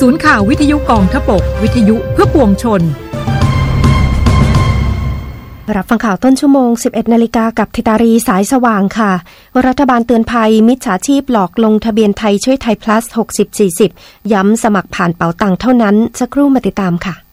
ศูนย์ข่าววิทยุกองทพบกวิทยุเพื่อปวงชนรับฟังข่าวต้นชั่วโมง 11 นาฬิกากับธิตารีสายสว่างค่ะรัฐบาลเตือนภัยมิจฉาชีพหลอกลงทะเบียนไทยช่วยไทย plus 60-40 ย้ำสมัครผ่านเป๋าตังค์เท่านั้นสักครู่มาติดตามค่ะ